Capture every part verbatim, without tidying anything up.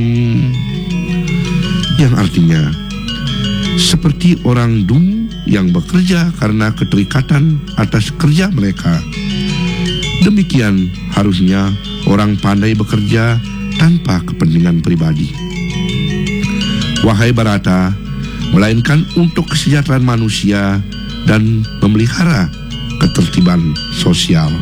Hmm, yang artinya seperti orang dung yang bekerja karena keterikatan atas kerja mereka, demikian harusnya orang pandai bekerja tanpa kepentingan pribadi. Wahai Barata, melainkan untuk kesejahteraan manusia dan memelihara ketertiban sosial.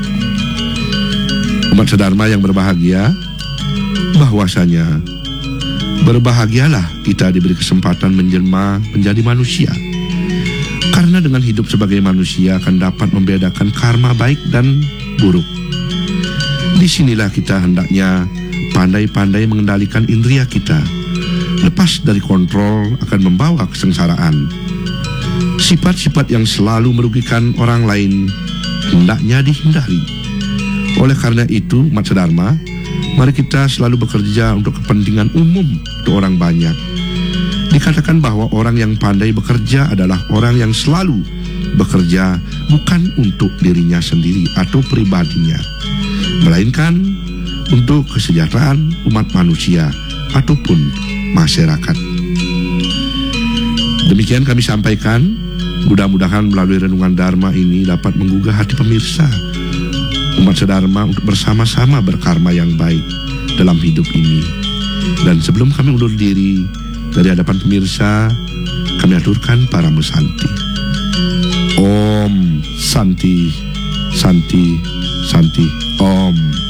Umat sedharma yang berbahagia, bahwasanya berbahagialah kita diberi kesempatan menjelma menjadi manusia, karena dengan hidup sebagai manusia akan dapat membedakan karma baik dan buruk. Disinilah kita hendaknya pandai-pandai mengendalikan indria kita. Lepas dari kontrol akan membawa kesengsaraan. Sifat-sifat yang selalu merugikan orang lain hendaknya dihindari. Oleh karena itu, umat sedharma, mari kita selalu bekerja untuk kepentingan umum untuk orang banyak. Dikatakan bahwa orang yang pandai bekerja adalah orang yang selalu bekerja bukan untuk dirinya sendiri atau pribadinya, melainkan untuk kesejahteraan umat manusia ataupun masyarakat. Demikian kami sampaikan. Mudah-mudahan melalui renungan Dharma ini dapat menggugah hati pemirsa umat sedharma untuk bersama-sama berkarma yang baik dalam hidup ini. Dan sebelum kami undur diri dari hadapan pemirsa, kami aturkan Paramo Santi. Om Santi, Santi, Santi, Om.